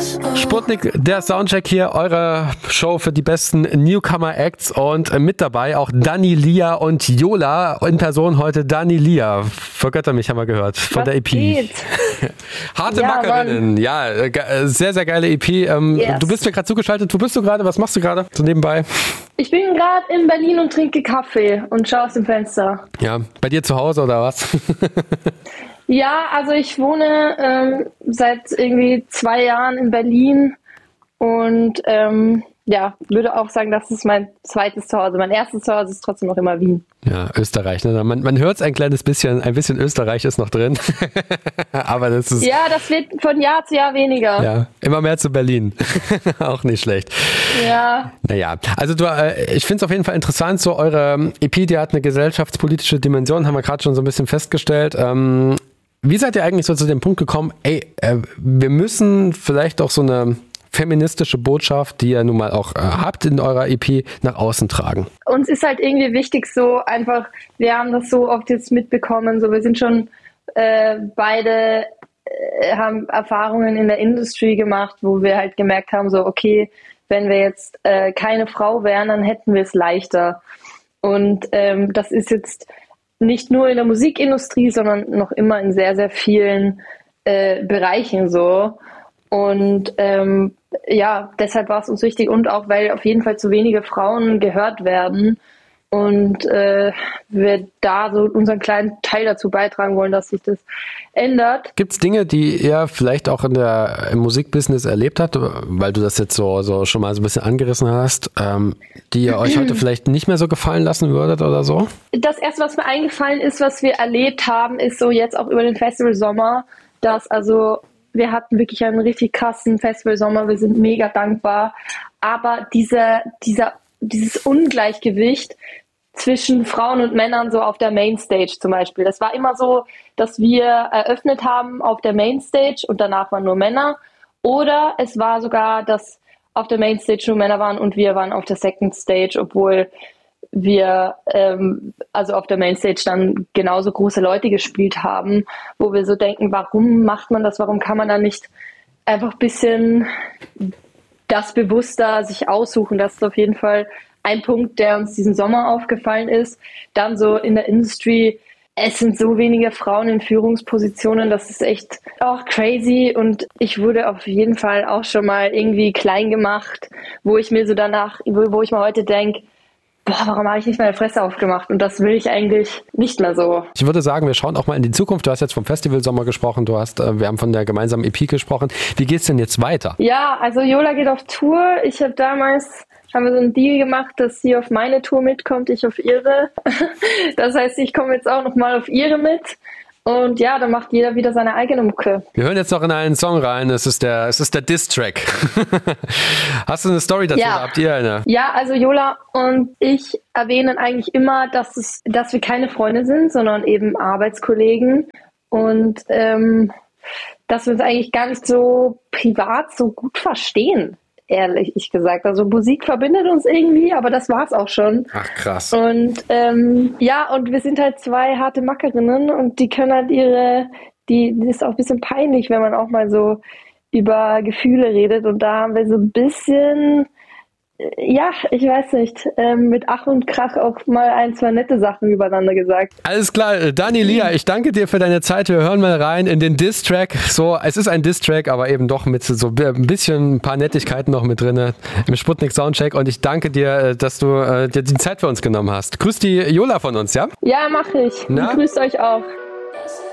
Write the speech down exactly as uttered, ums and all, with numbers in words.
Sputnik, der Soundcheck hier, eure Show für die besten Newcomer-Acts und mit dabei auch Dani Lia und Yola. In Person heute Dani Lia. Vergötter mich, haben wir gehört, von Was der E P. geht? Harte Ja, Mackerinnen, Mann. ja, sehr, sehr geile E P. Ähm, Yes. Du bist mir gerade zugeschaltet. Wo bist du gerade? Was machst du gerade so nebenbei? Ich bin gerade in Berlin und trinke Kaffee und schaue aus dem Fenster. Ja, bei dir zu Hause oder was? Ja, also ich wohne ähm, seit irgendwie zwei Jahren in Berlin und ähm, ja, würde auch sagen, das ist mein zweites Zuhause. Mein erstes Zuhause ist trotzdem noch immer Wien. Ja, Österreich. Ne? Man, man hört es ein kleines bisschen, ein bisschen Österreich ist noch drin. Aber das ist... Ja, das wird von Jahr zu Jahr weniger. Ja, immer mehr zu Berlin. Auch nicht schlecht. Ja. Naja, also du, äh, ich finde es auf jeden Fall interessant, so eure E P, die hat eine gesellschaftspolitische Dimension, haben wir gerade schon so ein bisschen festgestellt. Ähm, wie seid ihr eigentlich so zu dem Punkt gekommen, ey, äh, wir müssen vielleicht auch so eine feministische Botschaft, die ihr nun mal auch äh, habt in eurer E P, nach außen tragen? Uns ist halt irgendwie wichtig so einfach, wir haben das so oft jetzt mitbekommen, so wir sind schon äh, beide äh, haben Erfahrungen in der Industrie gemacht, wo wir halt gemerkt haben, so okay, wenn wir jetzt äh, keine Frau wären, dann hätten wir es leichter. Und ähm, das ist jetzt nicht nur in der Musikindustrie, sondern noch immer in sehr, sehr vielen äh, Bereichen so. Und ähm, ja, deshalb war es uns wichtig und auch, weil auf jeden Fall zu wenige Frauen gehört werden und äh, wir da so unseren kleinen Teil dazu beitragen wollen, dass sich das ändert. Gibt es Dinge, die ihr vielleicht auch in der, im Musikbusiness erlebt habt, weil du das jetzt so, so schon mal so ein bisschen angerissen hast, ähm, die ihr euch heute vielleicht nicht mehr so gefallen lassen würdet oder so? Das Erste, was mir eingefallen ist, was wir erlebt haben, ist so jetzt auch über den Festival Sommer, dass also wir hatten wirklich einen richtig krassen Festival-Sommer, wir sind mega dankbar. Aber dieser, dieser, dieses Ungleichgewicht zwischen Frauen und Männern so auf der Mainstage zum Beispiel. Das war immer so, dass wir eröffnet haben auf der Mainstage und danach waren nur Männer. Oder es war sogar, dass auf der Mainstage nur Männer waren und wir waren auf der Second Stage, obwohl wir ähm, also auf der Mainstage dann genauso große Leute gespielt haben, wo wir so denken, warum macht man das, warum kann man da nicht einfach ein bisschen das bewusster sich aussuchen. Das ist auf jeden Fall ein Punkt, der uns diesen Sommer aufgefallen ist. Dann so in der Industry, es sind so wenige Frauen in Führungspositionen, das ist echt auch crazy und ich wurde auf jeden Fall auch schon mal irgendwie klein gemacht, wo ich mir so danach, wo ich mir heute denke, boah, warum habe ich nicht meine Fresse aufgemacht? Und das will ich eigentlich nicht mehr so. Ich würde sagen, wir schauen auch mal in die Zukunft. Du hast jetzt vom Festivalsommer gesprochen, du hast, äh, wir haben von der gemeinsamen E P gesprochen. Wie geht's denn jetzt weiter? Ja, also Yola geht auf Tour. Ich habe damals, haben wir so einen Deal gemacht, dass sie auf meine Tour mitkommt, ich auf ihre. Das heißt, ich komme jetzt auch nochmal auf ihre mit. Und ja, dann macht jeder wieder seine eigene Mucke. Wir hören jetzt noch in einen Song rein. Es ist der, es ist der Diss-Track. Hast du eine Story dazu? Ja. Oder habt ihr eine? Ja, also Yola und ich erwähnen eigentlich immer, dass es, dass wir keine Freunde sind, sondern eben Arbeitskollegen. Und ähm, dass wir uns eigentlich gar nicht so privat so gut verstehen, ehrlich gesagt. Also Musik verbindet uns irgendwie, aber das war's auch schon. Ach krass. Und ähm, ja, und wir sind halt zwei harte Mackerinnen und die können halt ihre, die, die ist auch ein bisschen peinlich, wenn man auch mal so über Gefühle redet und da haben wir so ein bisschen, äh, ja, ich weiß nicht, ähm, mit Ach und Krach auch mal ein, zwei nette Sachen übereinander gesagt. Alles klar, Dani Lia, ich danke dir für deine Zeit. Wir hören mal rein in den Diss-Track. So, es ist ein Diss-Track, aber eben doch mit so ein bisschen ein paar Nettigkeiten noch mit drin im Sputnik Soundcheck und ich danke dir, dass du äh, dir die Zeit für uns genommen hast. Grüß die Yola von uns, ja? Ja, mache ich. Na? Grüßt euch auch.